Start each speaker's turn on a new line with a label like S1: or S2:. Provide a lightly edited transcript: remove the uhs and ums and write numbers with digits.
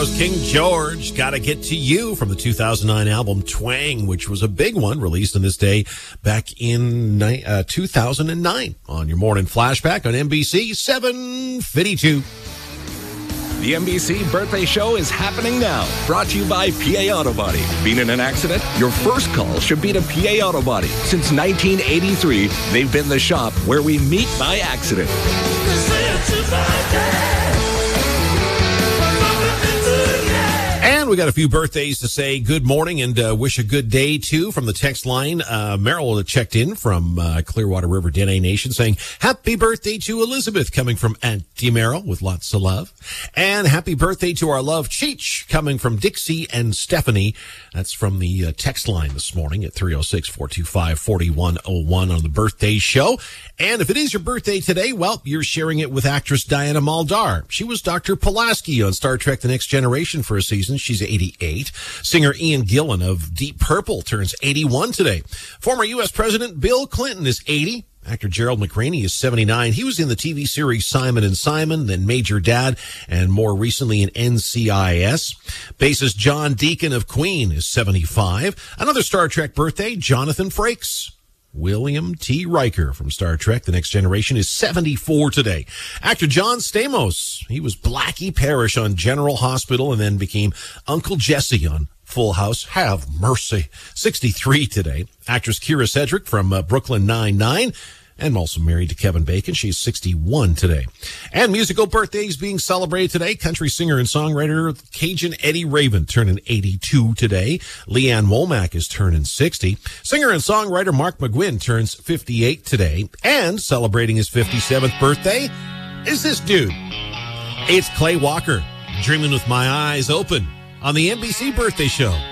S1: King George, Gotta Get to You from the 2009 album Twang, which was a big one, released on this day back in 2009 on your morning flashback on NBC 752.
S2: The NBC Birthday Show is happening now. Brought to you by PA Auto Body. Been in an accident? Your first call should be to PA Auto Body. Since 1983, they've been the shop where we meet by accident.
S1: And we got a few birthdays to say good morning and wish a good day to from the text line. Meryl checked in from Clearwater River Dene Nation saying, happy birthday to Elizabeth, coming from Auntie Meryl with lots of love. And happy birthday to our love Cheech, coming from Dixie and Stephanie. That's from the text line this morning at 306-425-4101 on the birthday show. And if it is your birthday today, well, you're sharing it with actress Diana Muldaur. She was Dr. Pulaski on Star Trek The Next Generation for a season. She's 88. Singer Ian Gillan of Deep Purple turns 81 today. Former U.S. President Bill Clinton is 80. Actor Gerald McRaney is 79. He was in the TV series Simon and Simon, then Major Dad, and more recently in NCIS. Bassist John Deacon of Queen is 75. Another Star Trek birthday, Jonathan Frakes. William T. Riker from Star Trek The Next Generation is 74 today. Actor John Stamos, he was Blackie Parrish on General Hospital and then became Uncle Jesse on Full House. Have mercy. 63 today. Actress Kira Sedgwick from Brooklyn Nine-Nine. And also married to Kevin Bacon. She's 61 today. And musical birthdays being celebrated today. Country singer and songwriter Cajun Eddie Raven turning 82 today. Leanne Womack is turning 60. Singer and songwriter Mark McGuinn turns 58 today. And celebrating his 57th birthday is this dude. It's Clay Walker, Dreaming with My Eyes Open on the NBC Birthday Show.